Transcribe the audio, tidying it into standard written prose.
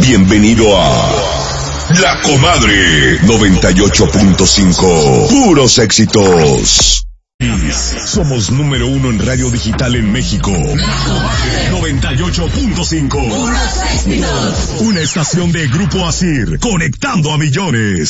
Bienvenido a La Comadre 98.5. Puros éxitos. Somos número 1 en radio digital en México. La Comadre 98.5. Puros éxitos. Una estación de Grupo Asir, conectando a millones.